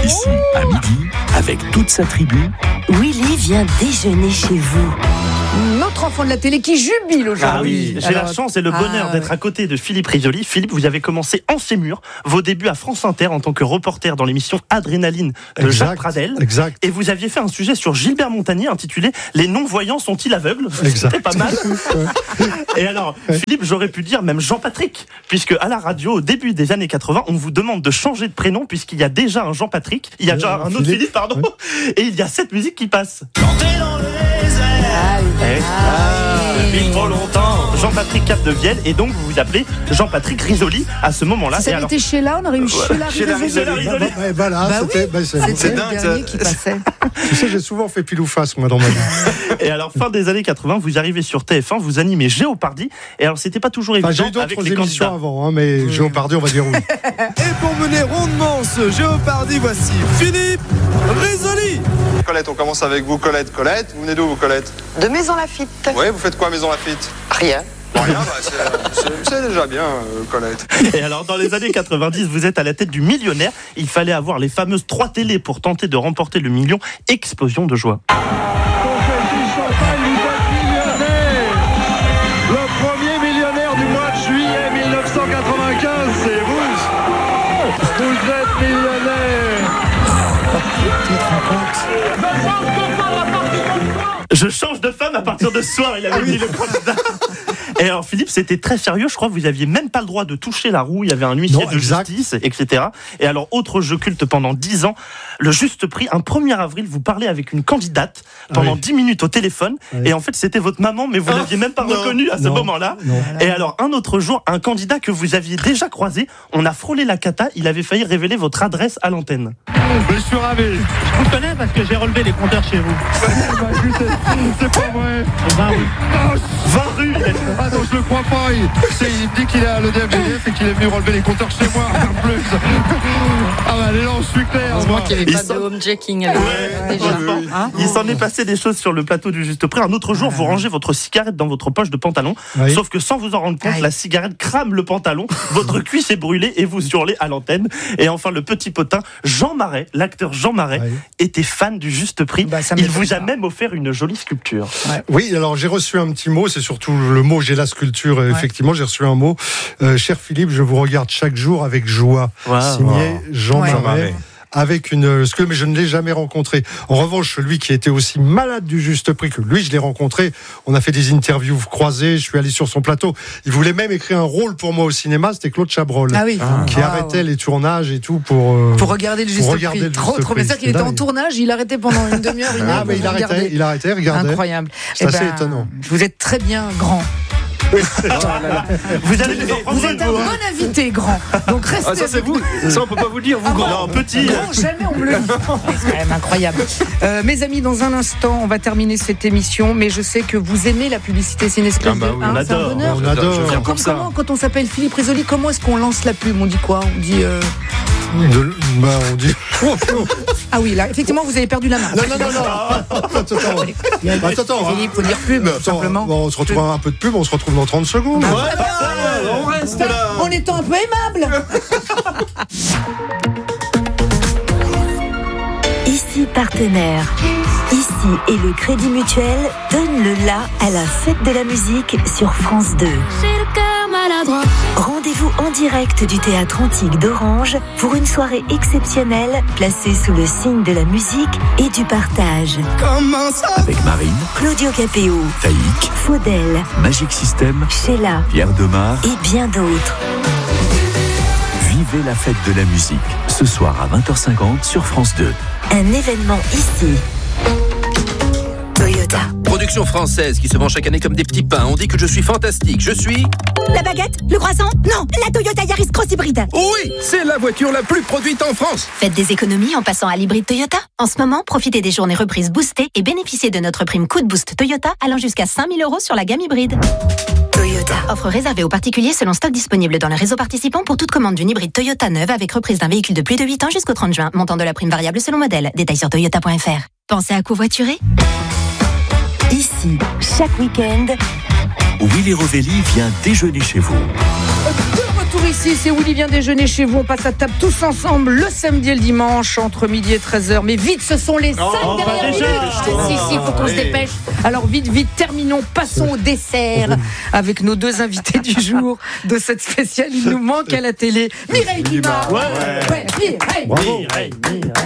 Ici, à midi, avec toute sa tribu, Willy vient déjeuner chez vous. Notre enfant de la télé qui jubile aujourd'hui. Ah oui, j'ai la chance et le bonheur d'être à côté de Philippe Risoli. Philippe, vous avez commencé en Sémur vos débuts à France Inter en tant que reporter dans l'émission Adrénaline de Jacques Pradel. Exact. Et vous aviez fait un sujet sur Gilbert Montagnier intitulé « Les non-voyants sont-ils aveugles ?» C'était pas mal. Et alors, Philippe, j'aurais pu dire même Jean-Patrick, puisque à la radio, au début des années 80, on vous demande de changer de prénom puisqu'il y a déjà un Jean-Patrick, il y a déjà un autre Philippe, pardon, et il y a cette musique qui passe. Chantez dans les airs. Depuis trop longtemps, Jean-Patrick Capdevielle, et donc vous vous appelez Jean-Patrick Risoli à ce moment-là. Si ça avait été Sheila, on aurait eu Sheila Risoli. Voilà, c'était le dernier qui passait. Tu sais, j'ai souvent fait pile ou face, moi, dans ma vie. Et alors, fin des années 80, vous arrivez sur TF1, vous animez Géopardy, et alors c'était pas toujours évident j'ai eu avec d'autres les émissions candidats. avant, mais Géopardy, on va dire oui. Et pour mener rondement ce Géopardy, voici Philippe Risoli. Colette, on commence avec vous, Colette. Colette, vous venez d'où, vous, Colette? De Maison Lafitte. Oui, vous faites quoi à Maison Lafitte? Rien. Rien, c'est déjà bien, Colette. Et alors, dans les années 90, vous êtes à la tête du Millionnaire. Il fallait avoir les fameuses 3 télés pour tenter de remporter le million. Explosion de joie. Le premier millionnaire du mois de juillet 1995, c'est vous. Vous êtes millionnaire. Je change de femme à partir de ce soir, il avait dit le candidat. Et alors Philippe, c'était très sérieux, je crois que vous aviez même pas le droit de toucher la roue, il y avait un huissier de justice, etc. Et alors, autre jeu culte pendant 10 ans, le Juste Prix, un 1er avril, vous parlez avec une candidate pendant 10 minutes au téléphone, et en fait c'était votre maman, mais vous l'aviez même pas reconnue à ce moment-là. Et alors, un autre jour, un candidat que vous aviez déjà croisé, on a frôlé la cata, il avait failli révéler votre adresse à l'antenne. Je suis ravi. Je vous connais parce que j'ai relevé les compteurs chez vous. C'est pas vrai. 20 rues. Ah non, je le crois pas. Il dit qu'il est à l'EDF et qu'il est venu relever les compteurs chez moi. En plus. Ah bah allez là, on suit clair. Heureusement qu'il n'y avait pas de home-jacking. Il s'en est passé des choses sur le plateau du Juste Prix. Un autre jour, vous rangez votre cigarette dans votre poche de pantalon, sauf que sans vous en rendre compte, la cigarette crame le pantalon, votre cuisse est brûlée et vous hurlez à l'antenne. Et enfin, le petit potin, Jean Marais, l'acteur Jean Marais, était fan du Juste Prix. Il vous a même offert une jolie sculpture. Oui, alors j'ai reçu un petit mot, c'est surtout le mot, j'ai la sculpture, effectivement, j'ai reçu un mot. Cher Philippe, je vous regarde chaque jour avec joie. Signé Jean Marais. Avec une sculpture, mais je ne l'ai jamais rencontré. En revanche, celui qui était aussi malade du Juste Prix que lui, je l'ai rencontré. On a fait des interviews croisées, je suis allé sur son plateau. Il voulait même écrire un rôle pour moi au cinéma, c'était Claude Chabrol, qui arrêtait les tournages et tout pour regarder le Juste Prix. Trop bien. C'est-à-dire qu'il était en tournage, il arrêtait pendant une demi-heure, une heure. Mais il arrêtait, regardait. Incroyable. C'est assez étonnant. Vous êtes très bien grand. Vous êtes un bon invité, grand. Donc restez. Ça c'est vous. Ça on peut pas vous le dire, vous grand. Non, petit. Non, jamais on me le dit. C'est quand même incroyable. Mes amis, dans un instant, on va terminer cette émission, mais je sais que vous aimez la publicité. C'est une espèce de. On adore. On adore. Comment, quand on s'appelle Philippe Risoli, comment est-ce qu'on lance la pub? On dit quoi? On dit. On dit. Ah oui, là, effectivement, vous avez perdu la main. Non. Attends. Philippe, faut dire pub, simplement. On se retrouve un peu de pub, on se retrouve dans 30 secondes. On reste là. En étant un peu aimable. Ici partenaire. Ici et le Crédit Mutuel donne le la à la fête de la musique sur France 2. Rendez-vous en direct du Théâtre Antique d'Orange pour une soirée exceptionnelle placée sous le signe de la musique et du partage. avec Marine, Claudio Capéo, Taïk, Faudel, Magic System, Sheila Pierre Demar. et bien d'autres. Vivez la fête de la musique, ce soir à 20h50 sur France 2. Un événement ici. Toyota. Production française qui se vend chaque année comme des petits pains. On dit que je suis fantastique. Je suis... La baguette? Le croissant? Non, la Toyota Yaris Cross Hybride. Oui, c'est la voiture la plus produite en France. Faites des économies en passant à l'hybride Toyota. En ce moment, profitez des journées reprises boostées et bénéficiez de notre prime coup de boost Toyota allant jusqu'à 5 000 € sur la gamme hybride. Toyota. Offre réservée aux particuliers selon stock disponible dans le réseau participant pour toute commande d'une hybride Toyota neuve avec reprise d'un véhicule de plus de 8 ans jusqu'au 30 juin. Montant de la prime variable selon modèle. Détails sur toyota.fr. Pensez à covoiturer? Ici, chaque week-end, Willy Rovelli vient déjeuner chez vous. De retour ici, c'est Willy vient déjeuner chez vous. On passe à table tous ensemble le samedi et le dimanche entre midi et 13h. Mais vite, ce sont les 5 dernières minutes. Si, il faut qu'on se dépêche. Alors vite, terminons. Passons au dessert avec nos deux invités du jour de cette spéciale. Il nous manque à la télé. Mireille Dumas. Mireille.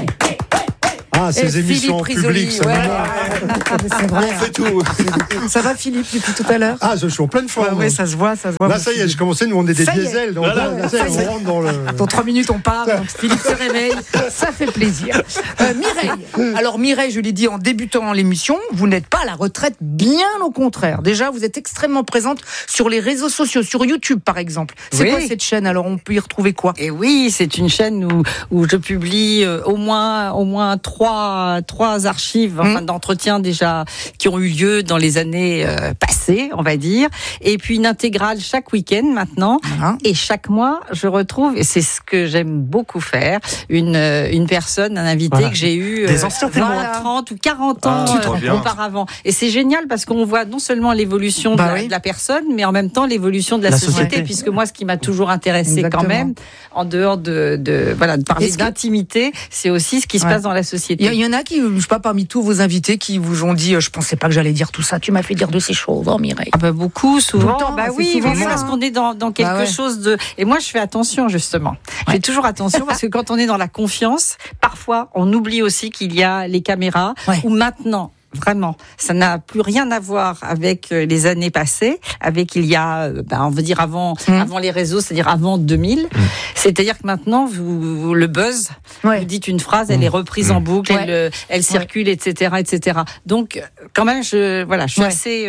Ah, ces émissions en public, ça c'est vrai. On fait tout. Ça va, Philippe, depuis tout à l'heure? Ah, je suis en pleine forme. Oui, ça se voit. Là, ça y est, j'ai commencé, nous, on est des diesels. Donc là, on rentre dans le... Dans 3 minutes, on part. Donc Philippe se réveille. Ça fait plaisir. Mireille. Alors, Mireille, je l'ai dit en débutant l'émission, vous n'êtes pas à la retraite, bien au contraire. Déjà, vous êtes extrêmement présente sur les réseaux sociaux, sur YouTube, par exemple. C'est quoi cette chaîne? Alors, on peut y retrouver quoi? Et oui, c'est une chaîne où je publie au moins trois archives d'entretiens déjà qui ont eu lieu dans les années passées, on va dire, et puis une intégrale chaque week-end maintenant, et chaque mois je retrouve, et c'est ce que j'aime beaucoup faire, une personne, un invité que j'ai eu des anciens témoins, 30 ou 40 ans auparavant, et c'est génial parce qu'on voit non seulement l'évolution de la personne, mais en même temps l'évolution de la société, puisque moi ce qui m'a toujours intéressé quand même, en dehors de parler d'intimité, c'est aussi ce qui se passe dans la société. Il y en a qui, je sais pas, parmi tous vos invités, qui vous ont dit, je pensais pas que j'allais dire tout ça, tu m'as fait dire de ces choses, Mireille. Beaucoup, souvent. Oui, souvent parce qu'on est dans quelque chose de... Et moi, je fais attention, justement. Je fais toujours attention, parce que quand on est dans la confiance, parfois, on oublie aussi qu'il y a les caméras, ou maintenant... Vraiment, ça n'a plus rien à voir avec les années passées, avec il y a, on veut dire avant les réseaux, c'est-à-dire avant 2000. C'est-à-dire que maintenant, le buzz, vous dites une phrase, elle est reprise en boucle, elle circule, etc., etc. Donc, quand même, je suis assez,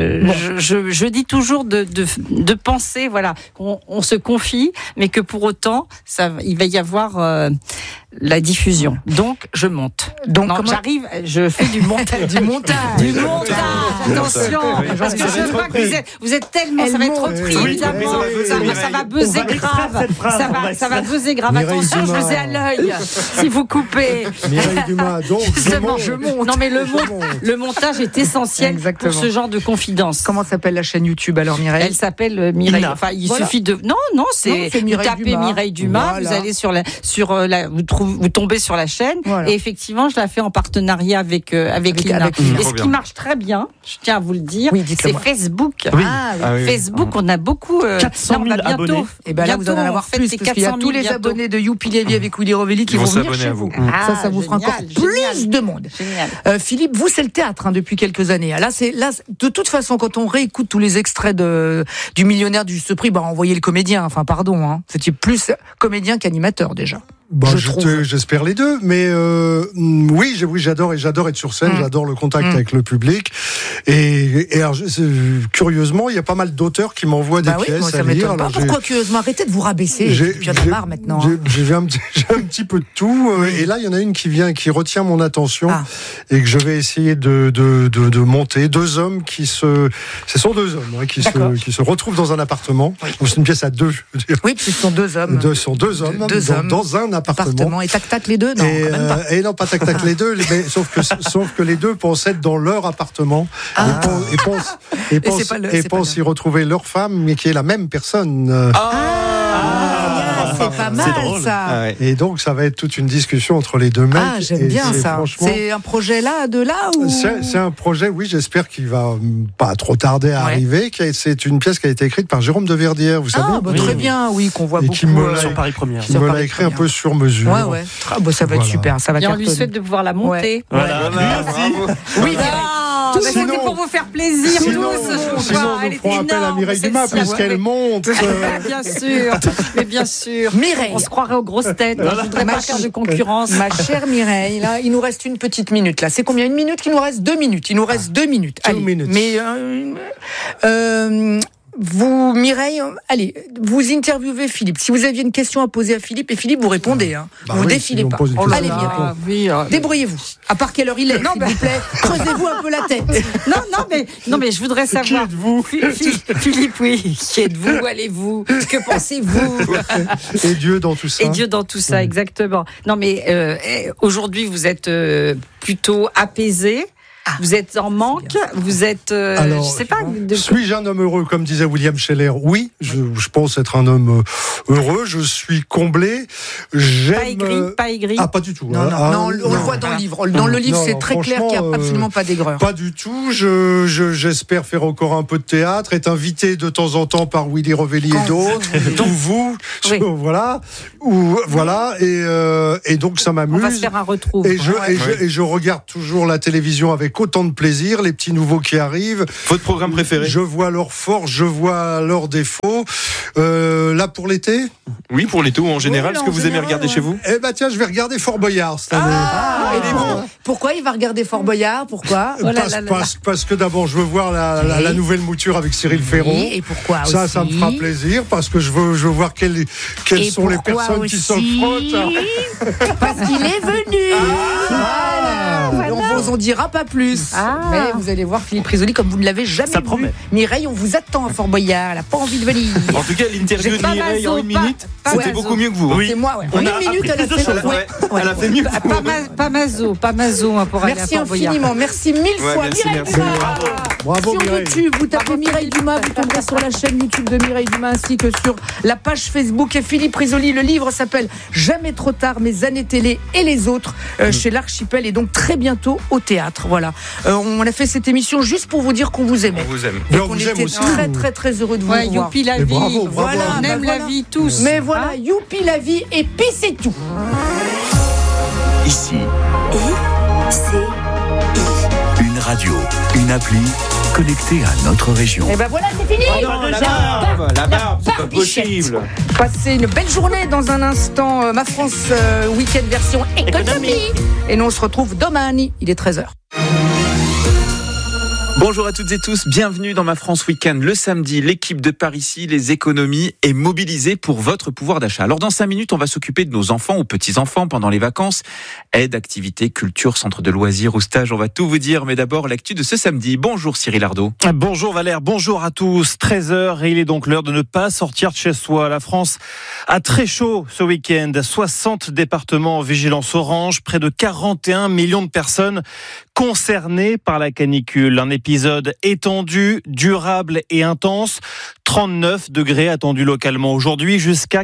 je dis toujours de penser, qu'on se confie, mais que pour autant, il va y avoir la diffusion. Donc, je monte. Donc, j'arrive, je fais du montage. Du montage. Attention, parce que je vois que vous êtes tellement, ça va être repris, évidemment. Ça va buzzer grave. Ça va buzzer grave. Attention, je vous ai à l'œil. Si vous coupez. Mireille Dumas, donc, je monte. Non, mais le montage est essentiel pour ce genre de confidence. Comment s'appelle la chaîne YouTube alors, Mireille? Elle s'appelle Mireille. Enfin, il suffit de. Non, c'est vous tapez Mireille Dumas, vous allez vous tombez sur la chaîne, et effectivement, je la fais en partenariat avec Lina. Et ce qui marche très bien, je tiens à vous le dire, c'est Facebook. Facebook, on a beaucoup. 400 000 abonnés. Et bien là, vous en allez avoir plus, parce qu'il y a tous les abonnés de Youpi Lévy avec Willy Rovelli qui vont venir chez vous. Ça vous fera encore plus de monde. Philippe, vous, c'est le théâtre depuis quelques années. Là, de toute façon, quand on réécoute tous les extraits du Millionnaire du Juste Prix, envoyez le comédien. Enfin, pardon, c'était plus comédien qu'animateur déjà. J'espère les deux, mais oui, j'adore être sur scène, j'adore le contact avec le public, et alors, curieusement, il y a pas mal d'auteurs qui m'envoient des pièces à lire. Alors, pourquoi curieusement? Arrêtez de vous rabaisser, il y en a marre maintenant. J'ai un petit peu de tout, et là il y en a une qui retient mon attention, et que je vais essayer de monter. Ce sont deux hommes qui se retrouvent dans un appartement. Donc, c'est une pièce à deux, je veux dire. Oui, ce sont deux hommes. Ce sont deux hommes dans un appartement. Et tac-tac les deux, non, quand même pas. Et non, pas tac-tac les deux, mais sauf que les deux pensent être dans leur appartement, et pensent y retrouver leur femme, mais qui est la même personne. C'est pas mal, ça. Et donc, ça va être toute une discussion entre les deux mecs. J'aime bien ça. C'est un projet ou... C'est un projet, oui, j'espère qu'il va pas trop tarder à arriver. C'est une pièce qui a été écrite par Jérôme Deverdière, vous savez. Très bien, oui, qu'on voit beaucoup sur Paris Première. Qui me l'a écrit un peu sur mesure. Ça va être super, ça va. Et on lui souhaite de pouvoir la monter. Voilà, lui aussi. Oui, c'était pour vous faire plaisir tous. Sinon, nous ferons appel à Mireille Dumas, puisqu'elle monte. Bien sûr. Mireille. On se croirait aux grosses têtes. Je voudrais pas faire de concurrence. Ma chère Mireille, là, il nous reste une petite minute. Là, c'est combien? Une minute qu'il nous reste? 2 minutes. Il nous reste 2 minutes. Allez. Mais vous, Mireille, allez, vous interviewez Philippe. Si vous aviez une question à poser à Philippe, et Philippe, vous répondez. Vous défilez pas. Allez, Mireille. Débrouillez-vous. À part quelle heure il est, s'il vous plaît. Creusez-vous un peu la tête. Non, mais je voudrais savoir. Qui êtes-vous? Philippe, oui. Qui êtes-vous? Où allez-vous? Que pensez-vous? Et Dieu dans tout ça. Et Dieu dans tout ça, exactement. Non, mais aujourd'hui, vous êtes plutôt apaisé. Vous êtes en manque, vous êtes, alors, je sais pas. Suis-je un homme heureux, comme disait William Scheller? Oui, je pense être un homme heureux. Je suis comblé. J'aime. Pas aigri. Ah, pas du tout. Non, on le voit dans le livre. Dans le livre, c'est très clair qu'il n'y a absolument pas d'aigreur. Pas du tout. J'espère faire encore un peu de théâtre, être invité de temps en temps par Willy Rovelli et d'autres, ou vous, oui. Voilà, et donc ça m'amuse. On va se faire un retrouve. Et je regarde toujours la télévision avec autant de plaisir, les petits nouveaux qui arrivent. Votre programme préféré? Je vois leurs forces, je vois leurs défauts. Là pour l'été? Oui, pour l'été ou en général, ce que vous aimez regarder chez vous? Eh ben tiens, je vais regarder Fort Boyard cette année. Pourquoi il va regarder Fort Boyard? Pourquoi? Parce que d'abord, je veux voir la nouvelle mouture avec Cyril Ferron. Et pourquoi ça aussi? Ça me fera plaisir, parce que je veux voir quelles sont les personnes qui s'en frottent. Parce qu'il est venu. Voilà. On vous en dira pas plus. Mais vous allez voir Philippe Risoli comme vous ne l'avez jamais vu. Promet. Mireille, on vous attend à Fort Boyard. Elle n'a pas envie de venir. En tout cas, l'interview de Mireille en 1 minute, c'était beaucoup mieux que vous. Oui. C'est moi, ouais. En 1 minute, elle a fait elle a fait mieux que vous. Pas mazo pour aller à Fort Boyard. Merci infiniment. Merci 1000 fois. Mireille Dumas. Bravo, sur Mireille. YouTube, vous tapez Mireille Dumas, vous tomberez sur la chaîne YouTube de Mireille Dumas ainsi que sur la page Facebook. Et Philippe Risoli, le livre s'appelle Jamais trop tard, mes années télé et les autres chez l'Archipel et donc très bientôt au théâtre. Voilà. On a fait cette émission juste pour vous dire qu'on vous aimait. On vous aime. Et qu'on était très heureux de vous revoir. Youpi la vie. Bravo. Voilà, on aime la vie tous. Mais voilà, youpi la vie et puis c'est tout. Ici. Une radio, une appli connectée à notre région. Et ben voilà, c'est fini. La barbe, c'est pas possible. Passez une belle journée dans un instant. Ma France Week-end version économie. Et nous on se retrouve demain. Il est 13h. Bonjour à toutes et tous, bienvenue dans Ma France Week-end. Le samedi, l'équipe de Par Ici, les économies, est mobilisée pour votre pouvoir d'achat. Alors dans 5 minutes, on va s'occuper de nos enfants ou petits-enfants pendant les vacances. Aide, activités, culture, centre de loisirs ou stage, on va tout vous dire. Mais d'abord, l'actu de ce samedi. Bonjour Cyril Ardo. Bonjour Valère, bonjour à tous. 13h et il est donc l'heure de ne pas sortir de chez soi. La France a très chaud ce week-end. 60 départements en vigilance orange, près de 41 millions de personnes concernées par la canicule. Un épisode étendu, durable et intense. 39 degrés attendus localement aujourd'hui, jusqu'à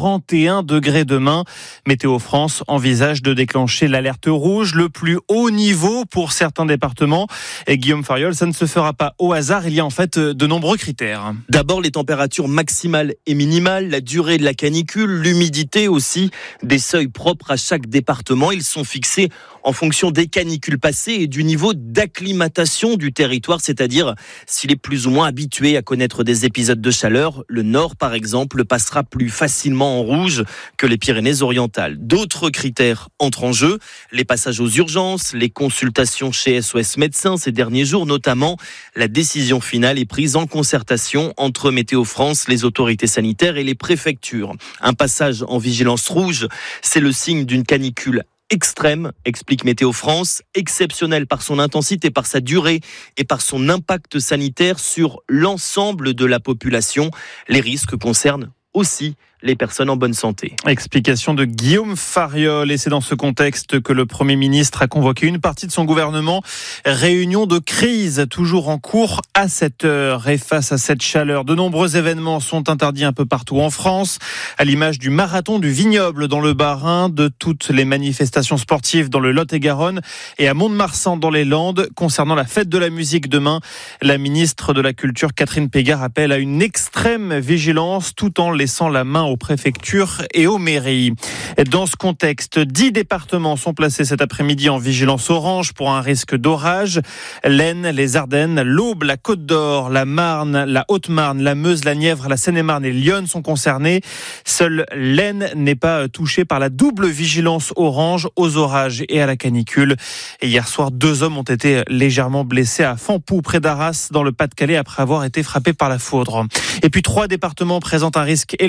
41 degrés demain. Météo France envisage de déclencher l'alerte rouge, le plus haut niveau pour certains départements. Et Guillaume Fariol, ça ne se fera pas au hasard, il y a en fait de nombreux critères. D'abord, les températures maximales et minimales, la durée de la canicule, l'humidité aussi, des seuils propres à chaque département. Ils sont fixés en fonction des canicules passées et du niveau d'acclimatation du territoire, c'est-à-dire s'il est plus ou moins habitué à connaître des épisodes de chaleur. Le Nord, par exemple, passera plus facilement en rouge que les Pyrénées-Orientales. D'autres critères entrent en jeu, les passages aux urgences, les consultations chez SOS Médecins ces derniers jours, notamment. La décision finale est prise en concertation entre Météo France, les autorités sanitaires et les préfectures. Un passage en vigilance rouge, c'est le signe d'une canicule extrême, explique Météo France, exceptionnel par son intensité, par sa durée et par son impact sanitaire sur l'ensemble de la population. Les risques concernent aussi les personnes en bonne santé. Explication de Guillaume Fariol. Et c'est dans ce contexte que le Premier ministre a convoqué une partie de son gouvernement. Réunion de crise toujours en cours à cette heure. Et face à cette chaleur, de nombreux événements sont interdits un peu partout en France. À l'image du marathon du Vignoble dans le Bas-Rhin, de toutes les manifestations sportives dans le Lot-et-Garonne et à Mont-de-Marsan dans les Landes. Concernant la fête de la musique demain, la ministre de la Culture Catherine Pégard appelle à une extrême vigilance tout en laissant la main aux préfectures et aux mairies. Dans ce contexte, 10 départements sont placés cet après-midi en vigilance orange pour un risque d'orage. L'Aisne, les Ardennes, l'Aube, la Côte d'Or, la Marne, la Haute-Marne, la Meuse, la Nièvre, la Seine-et-Marne et l'Yonne sont concernés. Seule l'Aisne n'est pas touchée par la double vigilance orange aux orages et à la canicule. Et hier soir, 2 hommes ont été légèrement blessés à Fampoux, près d'Arras, dans le Pas-de-Calais, après avoir été frappés par la foudre. Et puis 3 départements présentent un risque élevé de feu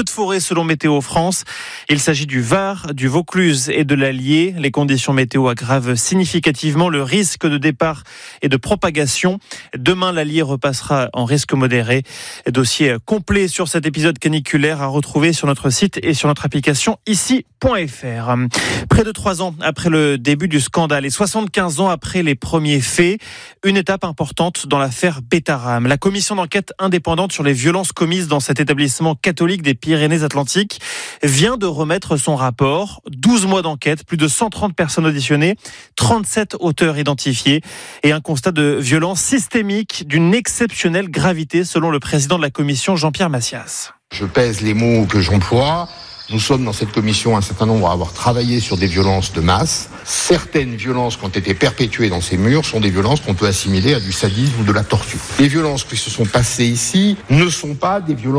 de forêt selon Météo France. Il s'agit du Var, du Vaucluse et de l'Allier. Les conditions météo aggravent significativement le risque de départ et de propagation. Demain, l'Allier repassera en risque modéré. Dossier complet sur cet épisode caniculaire à retrouver sur notre site et sur notre application ici.fr. Près de 3 ans après le début du scandale et 75 ans après les premiers faits, une étape importante dans l'affaire Betaram. La commission d'enquête indépendante sur les violences commises dans cet établissement catholique des Pyrénées-Atlantiques vient de remettre son rapport. 12 mois d'enquête, plus de 130 personnes auditionnées, 37 auteurs identifiés et un constat de violence systémique d'une exceptionnelle gravité selon le président de la commission, Jean-Pierre Massias. Je pèse les mots que j'emploie. Nous sommes dans cette commission un certain nombre à avoir travaillé sur des violences de masse. Certaines violences qui ont été perpétuées dans ces murs sont des violences qu'on peut assimiler à du sadisme ou de la torture. Les violences qui se sont passées ici ne sont pas des violences